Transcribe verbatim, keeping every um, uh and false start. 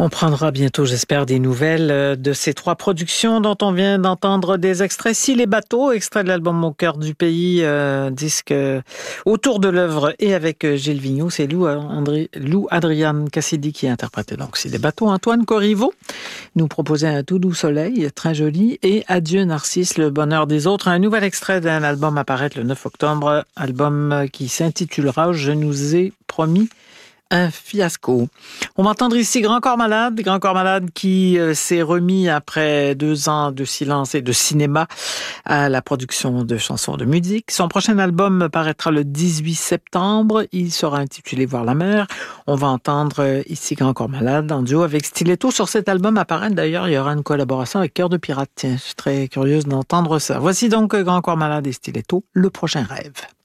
On prendra bientôt, j'espère, des nouvelles de ces trois productions dont on vient d'entendre des extraits. Si les bateaux, extrait de l'album Au cœur du pays, euh, disque euh, autour de l'œuvre et avec euh, Gilles Vigneault, c'est Lou, euh, André, Lou Adriane Cassidy qui a interprété donc Si les bateaux. Antoine Corriveau nous proposait Un tout doux soleil, très joli, et Adieu Narcisse, le bonheur des autres. Un nouvel extrait d'un album à paraître le neuf octobre, album qui s'intitulera Je nous ai promis un fiasco. On va entendre ici Grand Corps Malade, Grand Corps Malade qui euh, s'est remis après deux ans de silence et de cinéma à la production de chansons de musique. Son prochain album paraîtra le dix-huit septembre. Il sera intitulé Voir la mer. On va entendre euh, ici Grand Corps Malade en duo avec Stiletto. Sur cet album apparaît d'ailleurs, il y aura une collaboration avec Cœur de Pirate. Tiens, je suis très curieuse d'entendre ça. Voici donc Grand Corps Malade et Stiletto, Le prochain rêve.